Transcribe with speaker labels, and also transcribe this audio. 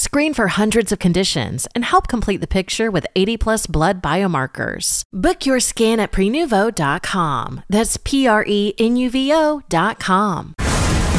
Speaker 1: Screen for hundreds of conditions and help complete the picture with 80+ blood biomarkers. Book your scan at Prenuvo.com. That's PRENUVO.com.